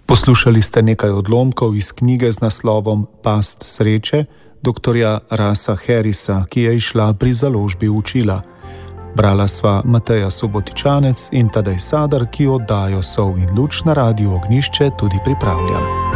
Poslušali ste nekaj odlomkov iz knjige z naslovom Past sreče dr. Russa Harrisa, ki je izšla pri založbi Učila. Brala sva Mateja Subotičanec in Tadej Sadar, ki oddajo Sol in luč na Radiu Ognjišče tudi pripravlja.